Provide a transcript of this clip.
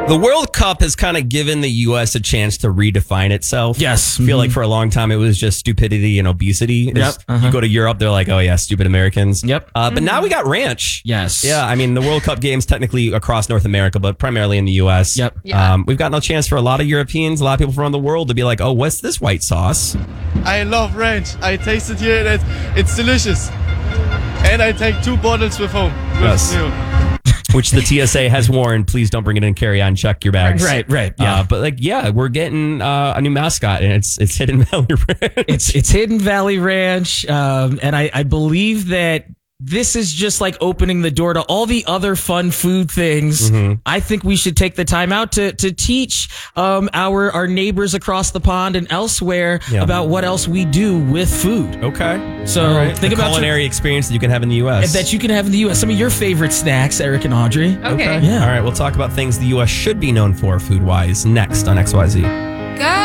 The World Cup has kind of given the U.S. a chance to redefine itself. Yes. I feel like for a long time it was just stupidity and obesity. Yep. You go to Europe, they're like, oh yeah, stupid Americans. Yep. But now we got ranch. Yes. Yeah, I mean, the World Cup games technically across North America, but primarily in the U.S. Yep. Yeah. We've gotten a chance for a lot of Europeans, a lot of people from around the world to be like, oh, what's this white sauce? I love ranch. I tasted here and it's delicious. And I take 2 bottles with home. Yes. Which the TSA has warned, please don't bring it in carry-on, check your bags. Right. Yeah. But we're getting a new mascot, and it's Hidden Valley Ranch. It's Hidden Valley Ranch, and I believe that this is just like opening the door to all the other fun food things. I think we should take the time out to teach our neighbors across the pond and elsewhere about what else we do with food. Okay. So think the about culinary experience that you can have in the U.S. that you can have in the U.S. Some of your favorite snacks, Eric and Audrey. Okay. Yeah. All right, we'll talk about things the U.S. should be known for food-wise next on XYZ. Go!